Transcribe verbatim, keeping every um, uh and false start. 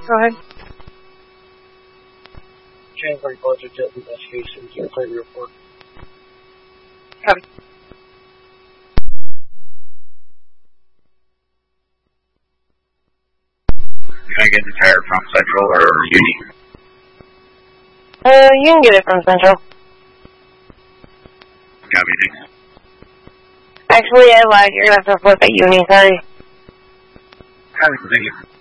Go ahead. January budget jet investigations. You're clear to report. Copy. Can I get the tire from Central or Uni? Uh, you can get it from Central. Copy, thanks. Actually, I lied. You're gonna have to flip at Uni, sorry. Copy, thank you.